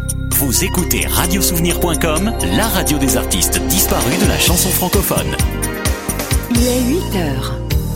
Vous écoutez radiosouvenir.com, la radio des artistes disparus de la chanson francophone. Il est 8h.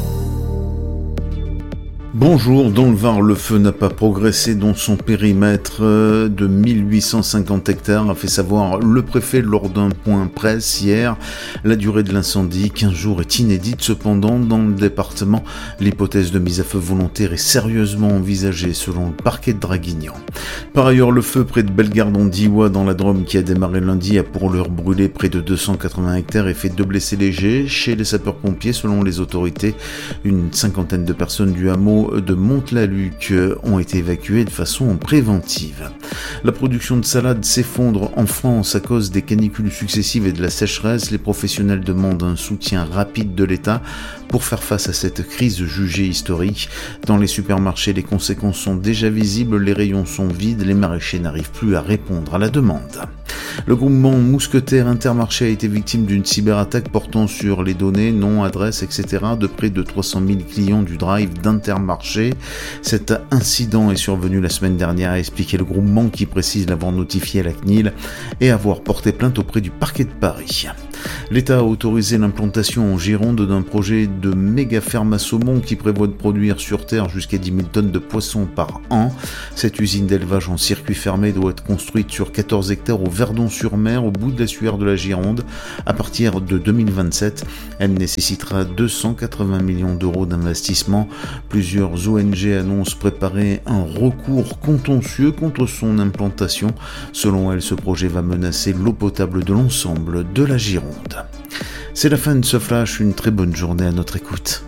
Bonjour, dans le Var, le feu n'a pas progressé dans son périmètre de 1850 hectares, a fait savoir le préfet lors d'un point presse hier. La durée de l'incendie, 15 jours, est inédite. Cependant, dans le département, l'hypothèse de mise à feu volontaire est sérieusement envisagée selon le parquet de Draguignan. Par ailleurs, le feu près de Bellegarde en Diois dans la Drôme qui a démarré lundi a pour l'heure brûlé près de 280 hectares et fait 2 blessés légers. Chez les sapeurs-pompiers, selon les autorités, une cinquantaine de personnes du hameau de Monte-la-Luc ont été évacuées de façon préventive. La production de salade s'effondre en France à cause des canicules successives et de la sécheresse. Les professionnels demandent un soutien rapide de l'État pour faire face à cette crise jugée historique. Dans les supermarchés, les conséquences sont déjà visibles, les rayons sont vides, les maraîchers n'arrivent plus à répondre à la demande. Le groupement Mousquetaires Intermarché a été victime d'une cyberattaque portant sur les données, noms, adresses, etc. de près de 300 000 clients du drive d'Intermarché. Cet incident est survenu la semaine dernière, a expliqué le groupement qui précise l'avoir notifié à la CNIL et avoir porté plainte auprès du parquet de Paris. L'État a autorisé l'implantation en Gironde d'un projet de méga ferme à saumon qui prévoit de produire sur terre jusqu'à 10 000 tonnes de poissons par an. Cette usine d'élevage en circuit fermé doit être construite sur 14 hectares au Verdon-sur-Mer, au bout de la Sueur de la Gironde. À partir de 2027, elle nécessitera 280 millions d'euros d'investissement. Plusieurs ONG annoncent préparer un recours contentieux contre son implantation. Selon elle, ce projet va menacer l'eau potable de l'ensemble de la Gironde. C'est la fin de ce flash, une très bonne journée à notre écoute.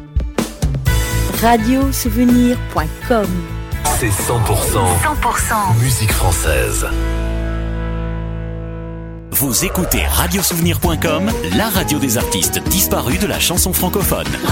Radiosouvenir.com. C'est 100% musique française. Vous écoutez radiosouvenir.com, la radio des artistes disparus de la chanson francophone.